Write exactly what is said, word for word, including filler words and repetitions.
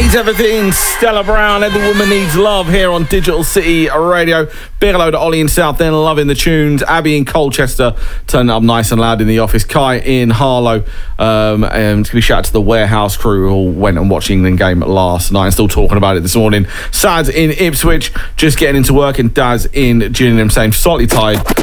Needs Everything, Stella Brown, Every Woman Needs Love here on Digital City Radio. Big hello to Ollie in Southend, loving the tunes. Abby in Colchester, turning up nice and loud in the office. Kai in Harlow, um, and to be shout out to the Warehouse crew who all went and watched England game last night and still talking about it this morning. Sad in Ipswich, just getting into work, and Daz in Gillingham saying slightly tired